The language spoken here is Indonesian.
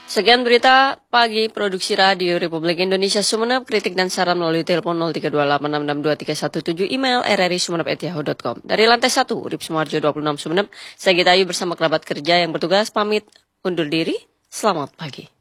Sekian berita pagi produksi Radio Republik Indonesia Sumeneb. Kritik dan saran melalui telepon 0328662317, email rrisumeneb@yahoo.com. Dari lantai 1, Urip Sumarjo 26 Sumeneb, saya Gita Ayu bersama kerabat kerja yang bertugas pamit undur diri. Selamat pagi.